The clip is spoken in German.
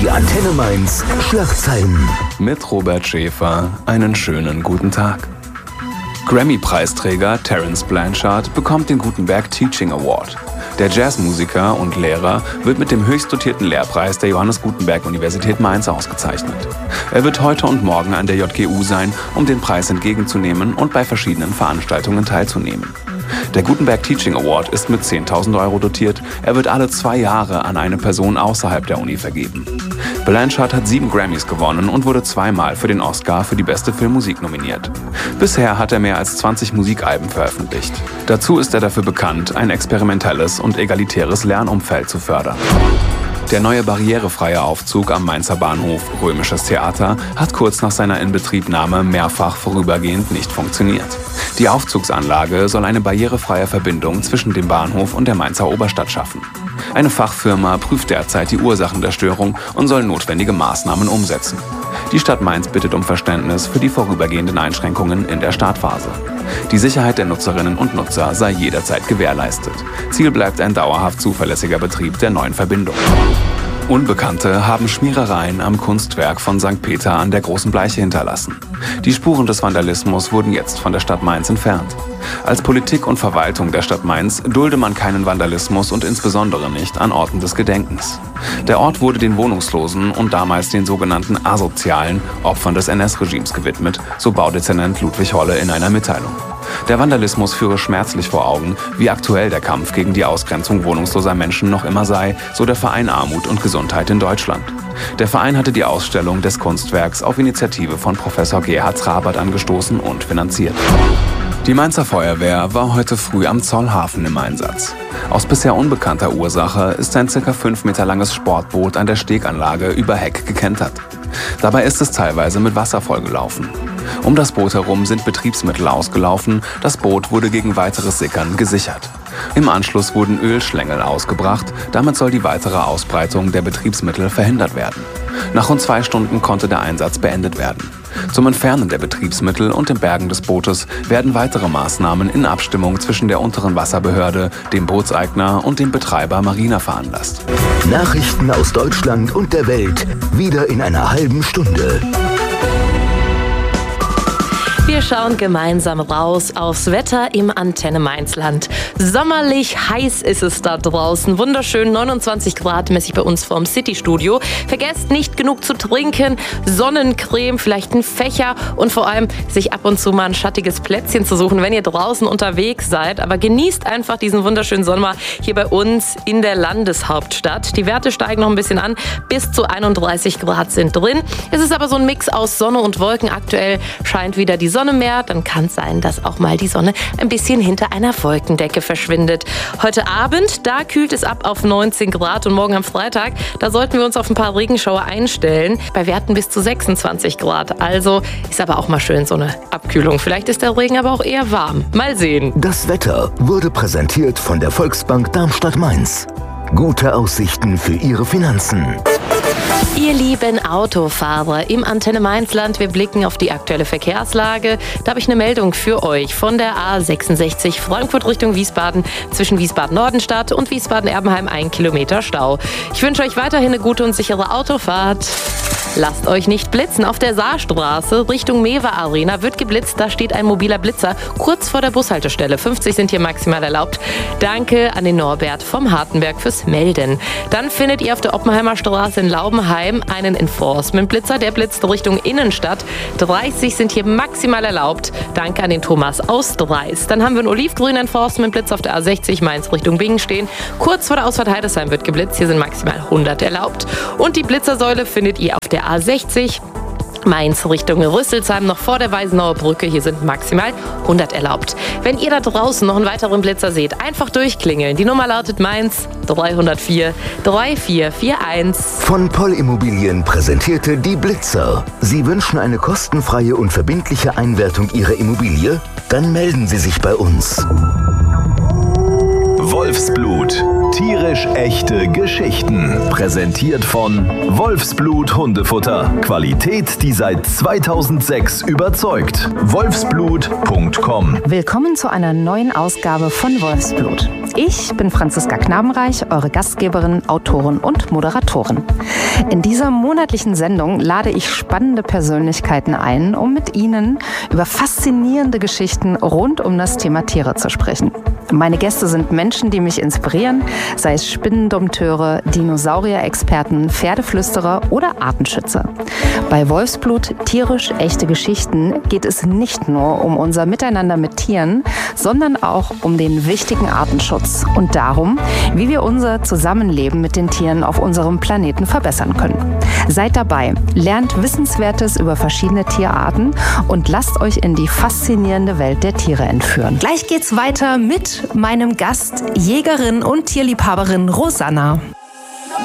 Die Antenne Mainz Schlagzeilen. Mit Robert Schäfer einen schönen guten Tag. Grammy-Preisträger Terence Blanchard bekommt den Gutenberg Teaching Award. Der Jazzmusiker und Lehrer wird mit dem höchst dotierten Lehrpreis der Johannes Gutenberg Universität Mainz ausgezeichnet. Er wird heute und morgen an der JGU sein, um den Preis entgegenzunehmen und bei verschiedenen Veranstaltungen teilzunehmen. Der Gutenberg Teaching Award ist mit 10.000 Euro dotiert. Er wird alle 2 Jahre an eine Person außerhalb der Uni vergeben. Blanchard hat 7 Grammys gewonnen und wurde 2-mal für den Oscar für die beste Filmmusik nominiert. Bisher hat er mehr als 20 Musikalben veröffentlicht. Dazu ist er dafür bekannt, ein experimentelles und egalitäres Lernumfeld zu fördern. Der neue barrierefreie Aufzug am Mainzer Bahnhof Römisches Theater hat kurz nach seiner Inbetriebnahme mehrfach vorübergehend nicht funktioniert. Die Aufzugsanlage soll eine barrierefreie Verbindung zwischen dem Bahnhof und der Mainzer Oberstadt schaffen. Eine Fachfirma prüft derzeit die Ursachen der Störung und soll notwendige Maßnahmen umsetzen. Die Stadt Mainz bittet um Verständnis für die vorübergehenden Einschränkungen in der Startphase. Die Sicherheit der Nutzerinnen und Nutzer sei jederzeit gewährleistet. Ziel bleibt ein dauerhaft zuverlässiger Betrieb der neuen Verbindung. Unbekannte haben Schmierereien am Kunstwerk von St. Peter an der Großen Bleiche hinterlassen. Die Spuren des Vandalismus wurden jetzt von der Stadt Mainz entfernt. Als Politik und Verwaltung der Stadt Mainz dulde man keinen Vandalismus und insbesondere nicht an Orten des Gedenkens. Der Ort wurde den Wohnungslosen und damals den sogenannten asozialen Opfern des NS-Regimes gewidmet, so Baudezernent Ludwig Holle in einer Mitteilung. Der Vandalismus führe schmerzlich vor Augen, wie aktuell der Kampf gegen die Ausgrenzung wohnungsloser Menschen noch immer sei, so der Verein Armut und Gesundheit in Deutschland. Der Verein hatte die Ausstellung des Kunstwerks auf Initiative von Professor Gerhard Trabert angestoßen und finanziert. Die Mainzer Feuerwehr war heute früh am Zollhafen im Einsatz. Aus bisher unbekannter Ursache ist ein ca. 5 Meter langes Sportboot an der Steganlage über Heck gekentert. Dabei ist es teilweise mit Wasser vollgelaufen. Um das Boot herum sind Betriebsmittel ausgelaufen, das Boot wurde gegen weiteres Sickern gesichert. Im Anschluss wurden Ölschlängel ausgebracht, damit soll die weitere Ausbreitung der Betriebsmittel verhindert werden. Nach rund 2 Stunden konnte der Einsatz beendet werden. Zum Entfernen der Betriebsmittel und dem Bergen des Bootes werden weitere Maßnahmen in Abstimmung zwischen der unteren Wasserbehörde, dem Bootseigner und dem Betreiber Marina veranlasst. Nachrichten aus Deutschland und der Welt, wieder in einer halben Stunde. Wir schauen gemeinsam raus aufs Wetter im Antenne Mainzland. Sommerlich heiß ist es da draußen. Wunderschön, 29 Grad messe ich bei uns vorm City-Studio. Vergesst nicht, genug zu trinken, Sonnencreme, vielleicht einen Fächer und vor allem sich ab und zu mal ein schattiges Plätzchen zu suchen, wenn ihr draußen unterwegs seid. Aber genießt einfach diesen wunderschönen Sommer hier bei uns in der Landeshauptstadt. Die Werte steigen noch ein bisschen an, bis zu 31 Grad sind drin. Es ist aber so ein Mix aus Sonne und Wolken. Aktuell scheint wieder die Sonne mehr, dann kann es sein, dass auch mal die Sonne ein bisschen hinter einer Wolkendecke verschwindet. Heute Abend, da kühlt es ab auf 19 Grad und morgen am Freitag, da sollten wir uns auf ein paar Regenschauer einstellen, bei Werten bis zu 26 Grad. Also ist aber auch mal schön so eine Abkühlung. Vielleicht ist der Regen aber auch eher warm. Mal sehen. Das Wetter wurde präsentiert von der Volksbank Darmstadt-Mainz. Gute Aussichten für Ihre Finanzen. Ihr lieben Autofahrer im Antenne Mainzland, wir blicken auf die aktuelle Verkehrslage. Da habe ich eine Meldung für euch von der A66 Frankfurt Richtung Wiesbaden zwischen Wiesbaden-Nordenstadt und Wiesbaden-Erbenheim 1 Kilometer Stau. Ich wünsche euch weiterhin eine gute und sichere Autofahrt. Lasst euch nicht blitzen. Auf der Saarstraße Richtung Mewa Arena wird geblitzt. Da steht ein mobiler Blitzer kurz vor der Bushaltestelle. 50 sind hier maximal erlaubt. Danke an den Norbert vom Hartenberg fürs Melden. Dann findet ihr auf der Oppenheimer Straße in Laubenheim einen Enforcement-Blitzer. Der blitzt Richtung Innenstadt. 30 sind hier maximal erlaubt. Danke an den Thomas aus Dreis. Dann haben wir einen olivgrünen Enforcement-Blitzer auf der A60 Mainz Richtung Bingen stehen. Kurz vor der Ausfahrt Heidesheim wird geblitzt. Hier sind maximal 100 erlaubt. Und die Blitzersäule findet ihr auf der A60 Mainz Richtung Rüsselsheim, noch vor der Weißenauer Brücke. Hier sind maximal 100 erlaubt. Wenn ihr da draußen noch einen weiteren Blitzer seht, einfach durchklingeln. Die Nummer lautet Mainz 304 3441. Von Poll Immobilien präsentierte die Blitzer. Sie wünschen eine kostenfreie und verbindliche Einwertung Ihrer Immobilie? Dann melden Sie sich bei uns. Wolfsblut, Tierisch echte Geschichten. Präsentiert von Wolfsblut Hundefutter. Qualität, die seit 2006 überzeugt. Wolfsblut.com. Willkommen zu einer neuen Ausgabe von Wolfsblut. Ich bin Franziska Knabenreich, eure Gastgeberin, Autorin und Moderatorin. In dieser monatlichen Sendung lade ich spannende Persönlichkeiten ein, um mit ihnen über faszinierende Geschichten rund um das Thema Tiere zu sprechen. Meine Gäste sind Menschen, die mich inspirieren, sei es Spinnendompteure, Dinosaurier-Experten, Pferdeflüsterer oder Artenschützer. Bei Wolfsblut tierisch echte Geschichten geht es nicht nur um unser Miteinander mit Tieren, sondern auch um den wichtigen Artenschutz und darum, wie wir unser Zusammenleben mit den Tieren auf unserem Planeten verbessern können. Seid dabei, lernt Wissenswertes über verschiedene Tierarten und lasst euch in die faszinierende Welt der Tiere entführen. Gleich geht's weiter mit meinem Gast, Jägerin und Tierliebhaberin Rosanna.